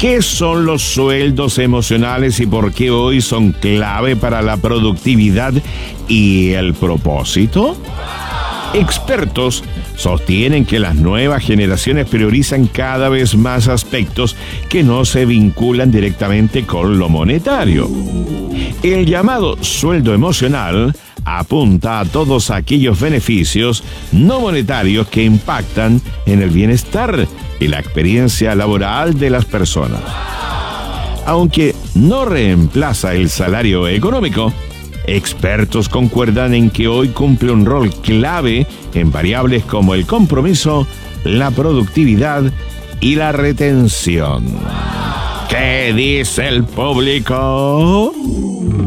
¿Qué son los sueldos emocionales y por qué hoy son clave para la productividad y el propósito? Expertos sostienen que las nuevas generaciones priorizan cada vez más aspectos que no se vinculan directamente con lo monetario. El llamado sueldo emocional apunta a todos aquellos beneficios no monetarios que impactan en el bienestar y la experiencia laboral de las personas. Aunque no reemplaza el salario económico, expertos concuerdan en que hoy cumple un rol clave en variables como el compromiso, la productividad y la retención. ¿Qué dice el público?